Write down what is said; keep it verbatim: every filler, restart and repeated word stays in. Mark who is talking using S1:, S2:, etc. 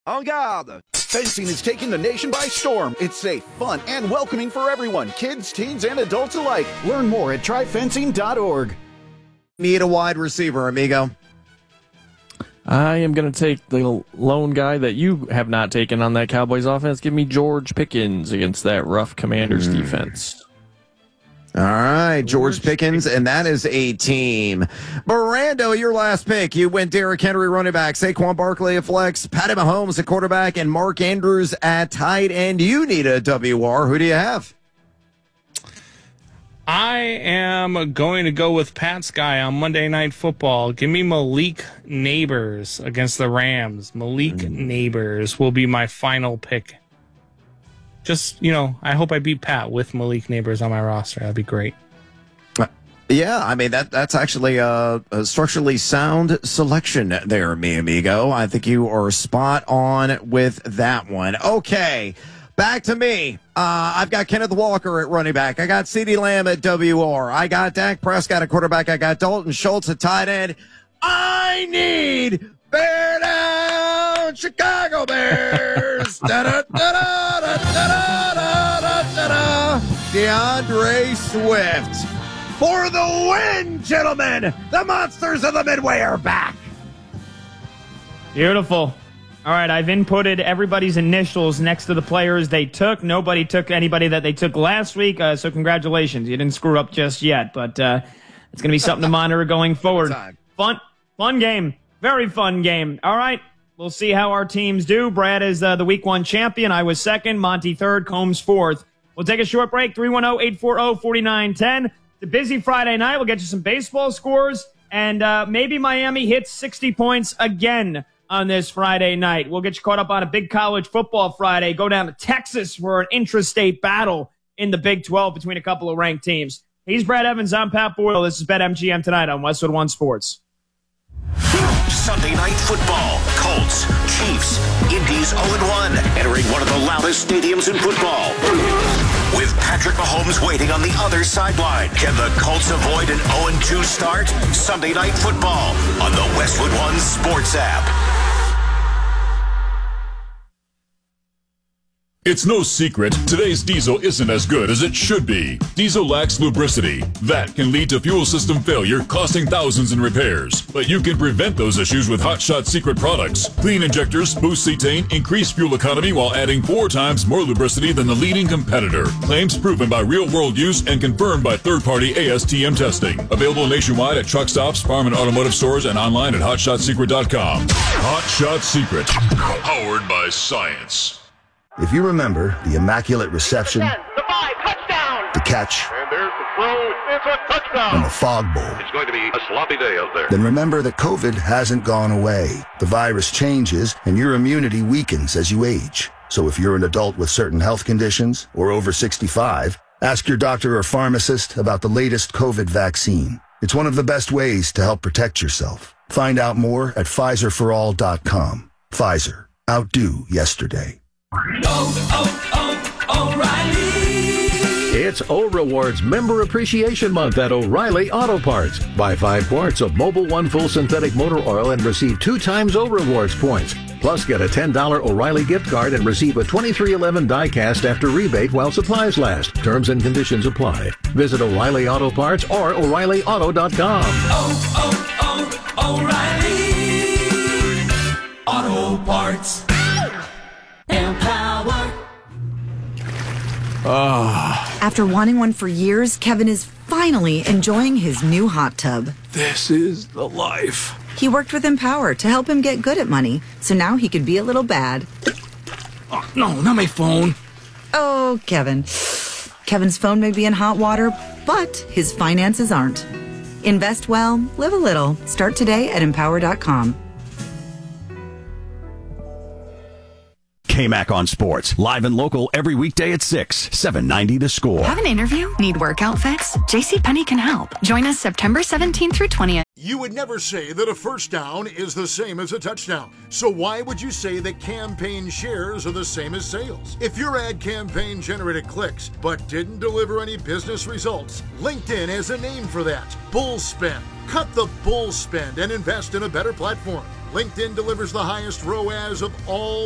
S1: En garde! Fencing is taking the nation by storm. It's safe, fun, and welcoming for everyone, kids, teens, and adults alike. Learn more at try fencing dot org.
S2: Need a wide receiver, amigo.
S3: I am going to take the lone guy that you have not taken on that Cowboys offense. Give me George Pickens against that rough Commanders mm. defense.
S2: All right, George Pickens, and that is a team. Brando, your last pick. You went Derrick Henry, running back, Saquon Barkley at flex, Patty Mahomes at quarterback, and Mark Andrews at tight end. You need a W R. Who do you have?
S4: I am going to go with Pat's guy on Monday Night Football. Give me Malik Neighbors against the Rams. Malik mm. Neighbors will be my final pick. Just, you know, I hope I beat Pat with Malik Neighbors on my roster. That'd be great.
S2: Yeah, I mean, that that's actually a, a structurally sound selection there, mi amigo. I think you are spot on with that one. Okay, back to me. Uh, I've got Kenneth Walker at running back. I got CeeDee Lamb at W R. I got Dak Prescott at quarterback. I got Dalton Schultz at tight end. I need Bear Down Chicago Bears. Da-da-da-da-da-da-da-da-da. DeAndre Swift for the win, gentlemen. The Monsters of the Midway are back.
S5: Beautiful. All right, I've inputted everybody's initials next to the players they took. Nobody took anybody that they took last week, uh, so congratulations. You didn't screw up just yet, but uh, it's going to be something to monitor going forward. Fun, fun game. Very fun game. All right, we'll see how our teams do. Brad is uh, the week one champion. I was second. Monty third. Combs fourth. We'll take a short break. three one zero, eight four zero, four nine one zero. It's a busy Friday night. We'll get you some baseball scores, and uh, maybe Miami hits sixty points again on this Friday night. We'll get you caught up on a big college football Friday. Go down to Texas for an intrastate battle in the Big twelve between a couple of ranked teams. He's Brad Evans. I'm Pat Boyle. This is BetMGM tonight on Westwood One Sports.
S6: Sunday Night Football. Colts, Chiefs, Indy's oh and one, entering one of the loudest stadiums in football. With Patrick Mahomes waiting on the other sideline, can the Colts avoid an oh and two start? Sunday Night Football on the Westwood One Sports app.
S7: It's no secret, today's diesel isn't as good as it should be. Diesel lacks lubricity. That can lead to fuel system failure, costing thousands in repairs. But you can prevent those issues with Hot Shot Secret products. Clean injectors, boost cetane, increase fuel economy while adding four times more lubricity than the leading competitor. Claims proven by real-world use and confirmed by third-party A S T M testing. Available nationwide at truck stops, farm and automotive stores, and online at hot shot secret dot com. Hot Shot Secret, powered by science.
S8: If you remember the immaculate reception,
S9: ten, the five, touchdown,
S8: the catch,
S9: and there's the throw, it's a touchdown,
S8: and the fog bowl,
S9: it's going to be a sloppy day out there.
S8: Then remember that COVID hasn't gone away. The virus changes, and your immunity weakens as you age. So if you're an adult with certain health conditions or over sixty-five, ask your doctor or pharmacist about the latest COVID vaccine. It's one of the best ways to help protect yourself. Find out more at Pfizer for all dot com. Pfizer. Outdo yesterday.
S10: Oh, oh, O'Reilly! It's O Rewards Member Appreciation Month at O'Reilly Auto Parts. Buy five quarts of Mobil One Full Synthetic Motor Oil and receive two times O Rewards points. Plus, get a ten dollars O'Reilly gift card and receive a twenty-three eleven die-cast after rebate while supplies last. Terms and conditions apply. Visit O'Reilly Auto Parts or O'Reilly Auto dot com.
S11: Oh, oh, oh, O'Reilly Auto Parts. Empower.
S12: Oh. After wanting one for years, Kevin is finally enjoying his new hot tub.
S13: This is the life.
S12: He worked with Empower to help him get good at money, so now he could be a little bad.
S13: Oh, no, not my phone.
S12: Oh, Kevin. Kevin's phone may be in hot water, but his finances aren't. Invest well, live a little. Start today at empower dot com.
S14: K-Mac on Sports, live and local every weekday at six, seven ninety The Score.
S15: Have an interview? Need workout fix? JCPenney can help. Join us September seventeenth through twentieth.
S16: You would never say that a first down is the same as a touchdown. So why would you say that campaign shares are the same as sales? If your ad campaign generated clicks but didn't deliver any business results, LinkedIn has a name for that. Bull spend. Cut the bull spend and invest in a better platform. LinkedIn delivers the highest R O A S of all